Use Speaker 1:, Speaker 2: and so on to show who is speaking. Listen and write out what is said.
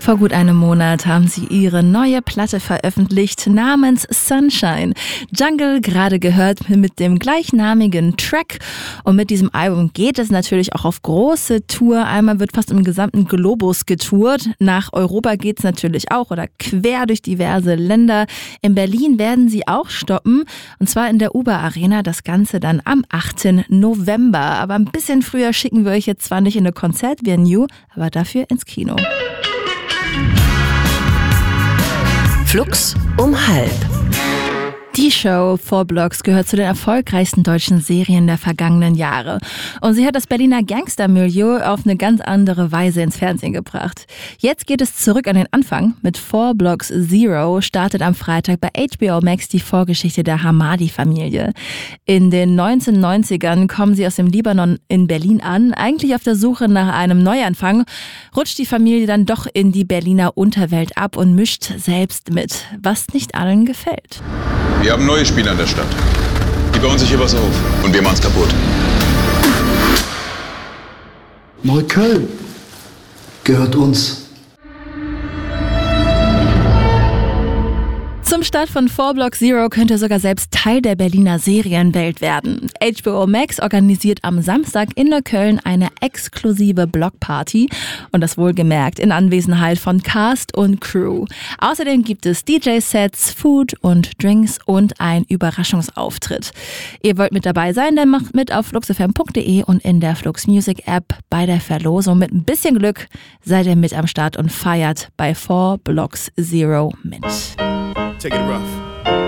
Speaker 1: Vor gut einem Monat haben sie ihre neue Platte veröffentlicht namens Sunshine. Jungle gerade gehört mit dem gleichnamigen Track. Und mit diesem Album geht es natürlich auch auf große Tour. Einmal wird fast im gesamten Globus getourt. Nach Europa geht's natürlich auch oder quer durch diverse Länder. In Berlin werden sie auch stoppen. Und zwar in der Uber Arena. Das Ganze dann am 8. November. Aber ein bisschen früher schicken wir euch jetzt zwar nicht in eine Konzertvenue, aber dafür ins Kino.
Speaker 2: Flux um 12:30.
Speaker 1: Die Show 4 Blocks gehört zu den erfolgreichsten deutschen Serien der vergangenen Jahre. Und sie hat das Berliner Gangstermilieu auf eine ganz andere Weise ins Fernsehen gebracht. Jetzt geht es zurück an den Anfang. Mit 4 Blocks Zero startet am Freitag bei HBO Max die Vorgeschichte der Hamadi-Familie. In den 1990ern kommen sie aus dem Libanon in Berlin an. Eigentlich auf der Suche nach einem Neuanfang rutscht die Familie dann doch in die Berliner Unterwelt ab und mischt selbst mit, was nicht allen gefällt.
Speaker 3: Wir haben neue Spieler in der Stadt. Die bauen sich hier was auf. Und wir machen's kaputt.
Speaker 4: Neukölln gehört uns.
Speaker 1: Zum Start von 4 Blocks Zero könnte sogar selbst Teil der Berliner Serienwelt werden. HBO Max organisiert am Samstag in Neukölln eine exklusive Blockparty und das wohlgemerkt in Anwesenheit von Cast und Crew. Außerdem gibt es DJ-Sets, Food und Drinks und ein Überraschungsauftritt. Ihr wollt mit dabei sein, dann macht mit auf fluxfm.de und in der Flux Music App bei der Verlosung. Mit ein bisschen Glück seid ihr mit am Start und feiert bei 4 Blocks Zero mit.
Speaker 5: Take it rough.